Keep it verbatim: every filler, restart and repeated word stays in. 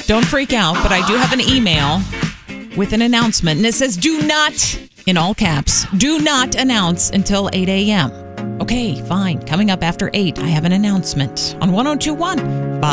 Don't freak out, but I do have an email with an announcement. And it says, do not, in all caps, do not announce until eight a.m. Okay, fine. Coming up after eight, I have an announcement on one oh two one.